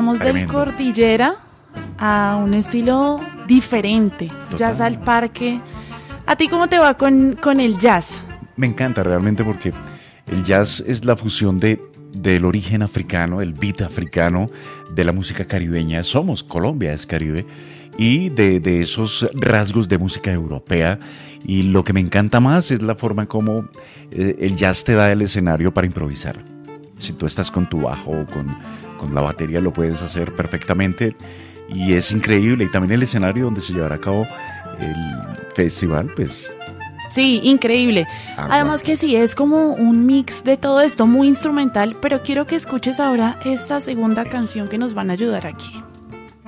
Pasamos del cordillera a un estilo diferente. Total. Jazz al parque. ¿A ti cómo te va con el jazz? Me encanta realmente porque el jazz es la fusión del origen africano, el beat africano, de la música caribeña. Colombia es Caribe, y de esos rasgos de música europea. Y lo que me encanta más es la forma como el jazz te da el escenario para improvisar. Si tú estás con tu bajo o con la batería, lo puedes hacer perfectamente y es increíble. Y también el escenario donde se llevará a cabo el festival, pues... Sí, increíble. Además que sí, es como un mix de todo esto, muy instrumental, pero quiero que escuches ahora esta segunda canción que nos van a ayudar aquí.